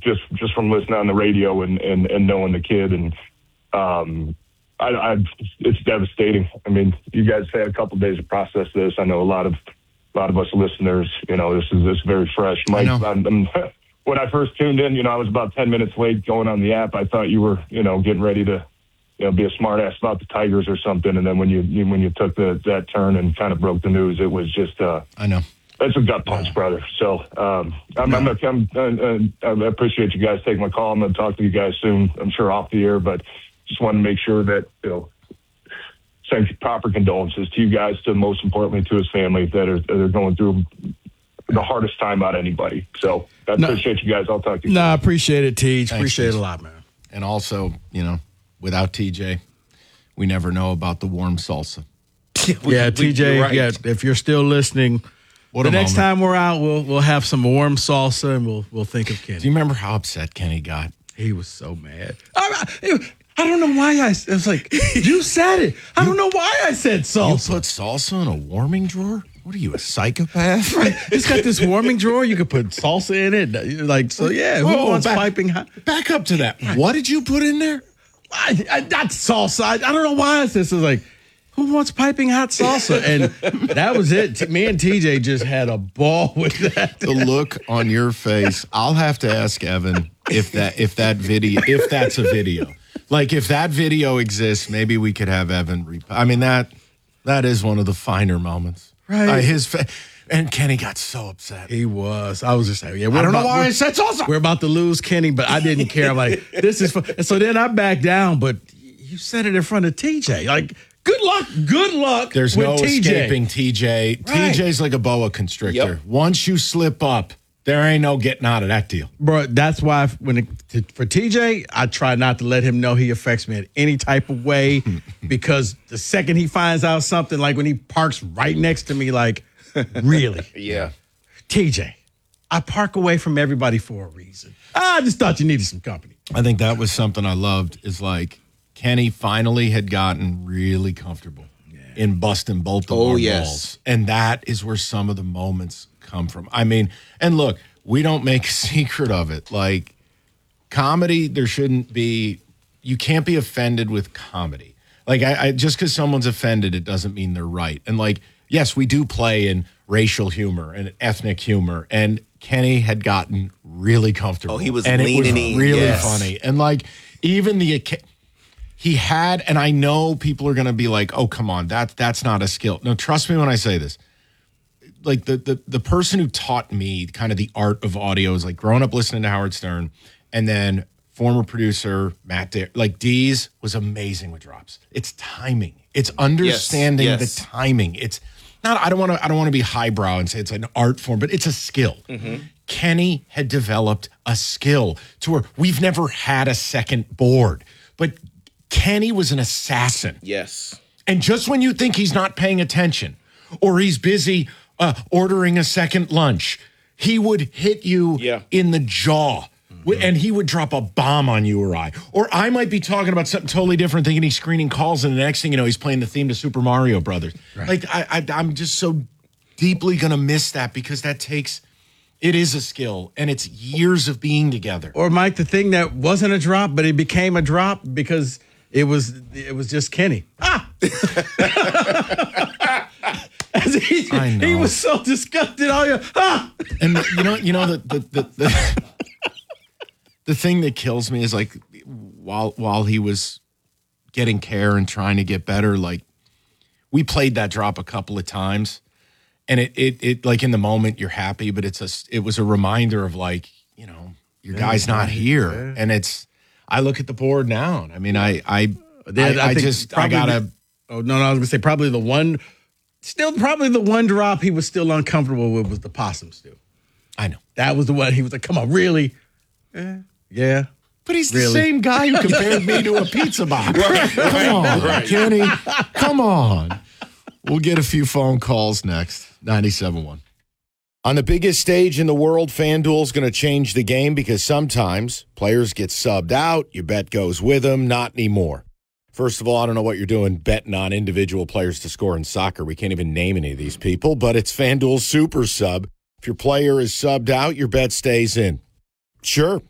just from listening on the radio and knowing the kid, and it's devastating. I mean, you guys had a couple days to process this. I know a lot of us listeners, this is very fresh. Mike, when I first tuned in, I was about 10 minutes late going on the app. I thought you were, getting ready to, be a smart ass about the Tigers or something. And then when you took that turn and kind of broke the news, it was just, I know. That's a gut punch, brother. So I appreciate you guys taking my call. I'm going to talk to you guys soon, I'm sure off the air, but just want to make sure that, send proper condolences to you guys, to most importantly to his family that are going through the hardest time out of anybody. So I appreciate you guys. I'll talk to you. No, I appreciate it, Teej. Appreciate it a lot, man. And also, without TJ, we never know about the warm salsa. TJ, right. If you're still listening, the next time we're out, we'll have some warm salsa and we'll think of Kenny. Do you remember how upset Kenny got? He was so mad. I don't know why I was like, you said it. I don't know why I said salsa. You put salsa in a warming drawer? What are you, a psychopath? Right. It's got this warming drawer. You could put salsa in it. Who wants piping hot? Back up to that. What did you put in there? Not salsa. I don't know why this is like, who wants piping hot salsa? And that was it. Me and TJ just had a ball with that. The look on your face. I'll have to ask Evan if that's a video. Like, if that video exists, maybe we could have Evan that is one of the finer moments. Right. And Kenny got so upset. He was. I was just saying, I don't know why I said salsa. We're about to lose Kenny, but I didn't care. I'm like, this is fun. And so then I backed down, but you said it in front of TJ. Like, good luck. There's with no TJ. escaping TJ. Right. TJ's like a boa constrictor. Yep. Once you slip up, there ain't no getting out of that deal. Bro, that's why for TJ, I try not to let him know he affects me in any type of way because the second he finds out something, like when he parks right next to me, like, really? Yeah. TJ, I park away from everybody for a reason. I just thought you needed some company. I think that was something I loved is like Kenny finally had gotten really comfortable in busting both of our balls. And that is where some of the moments come from. I mean, and look, we don't make a secret of it. Like, comedy, there shouldn't be, you can't be offended with comedy. Like, I just because someone's offended, it doesn't mean they're right. And like, yes, we do play in racial humor and ethnic humor. And Kenny had gotten really comfortable. Oh, he was and leaning in. It was really funny. And like, even he had, and I know people are going to be like, oh, come on, that's not a skill. No, trust me when I say this. Like the person who taught me kind of the art of audio is like growing up listening to Howard Stern, and then former producer Matt Dees was amazing with drops. It's timing. It's understanding the timing. It's not. I don't want to be highbrow and say it's an art form, but it's a skill. Mm-hmm. Kenny had developed a skill to where we've never had a second board, but Kenny was an assassin. Yes. And just when you think he's not paying attention or he's busy ordering a second lunch, he would hit you in the jaw. Mm-hmm. And he would drop a bomb on you or I. Or I might be talking about something totally different, thinking he's screening calls, and the next thing you know, he's playing the theme to Super Mario Brothers. Right. Like, I'm just so deeply going to miss that because it is a skill, and it's years of being together. Or, Mike, the thing that wasn't a drop, but it became a drop because it was just Kenny. He was so disgusted. And you know the thing that kills me is like while he was getting care and trying to get better, like we played that drop a couple of times, and it like in the moment you're happy, but it was a reminder of like, your guy's not here, and I look at the board now. I mean, I gotta. Oh no, I was gonna say probably the one drop he was still uncomfortable with was the possum stew. I know that was the one he was like, "Come on, really? Yeah." But he's the same guy who compared me to a pizza box. Come on, Kenny. Come on. We'll get a few phone calls next. 97.1. On the biggest stage in the world, FanDuel's going to change the game because sometimes players get subbed out. Your bet goes with them. Not anymore. First of all, I don't know what you're doing betting on individual players to score in soccer. We can't even name any of these people, but it's FanDuel Super Sub. If your player is subbed out, your bet stays in. Sure,